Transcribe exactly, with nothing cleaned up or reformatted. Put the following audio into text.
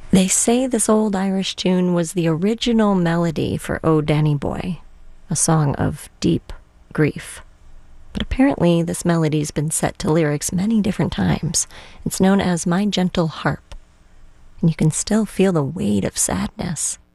They say this old Irish tune was the original melody for "O Danny Boy," a song of deep grief. But apparently this melody's been set to lyrics many different times. It's known as "My Gentle Harp," and you can still feel the weight of sadness.